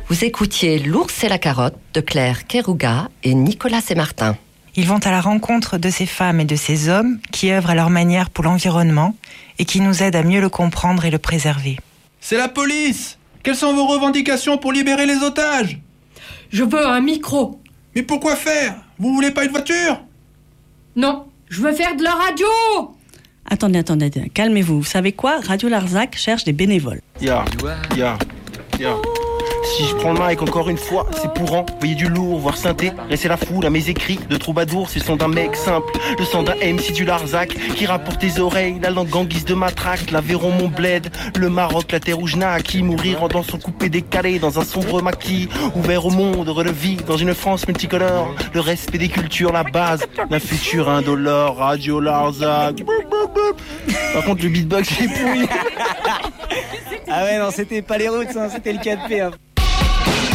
Vous écoutiez L'ours et la carotte de Claire Kerouga et Nicolas Saint-Martin. Ils vont à la rencontre de ces femmes et de ces hommes qui œuvrent à leur manière pour l'environnement et qui nous aident à mieux le comprendre et le préserver. C'est la police! Quelles sont vos revendications pour libérer les otages? Je veux un micro. Mais pourquoi faire? Vous voulez pas une voiture? Non, je veux faire de la radio. Attendez, calmez-vous. Vous savez quoi? Radio Larzac cherche des bénévoles. Ya. Si je prends le mic encore une fois, c'est pourrant. Voyez du lourd, voire synthé. Restez la foule à mes écrits de troubadour. C'est le son d'un mec simple, le son d'un MC du Larzac qui rappe pour tes oreilles. La langue en guise de matraque, l'Aveyron, mon bled. Le Maroc, la terre où je naquis. Mourir en dansant coupé décalé dans un sombre maquis. Ouvert au monde, heureux de vie dans une France multicolore. Le respect des cultures, la base d'un futur indolore. Radio Larzac. Par contre, le beatbox, il est pourri. Ah ouais, non, c'était pas les routes, hein, c'était le 4P. Hein.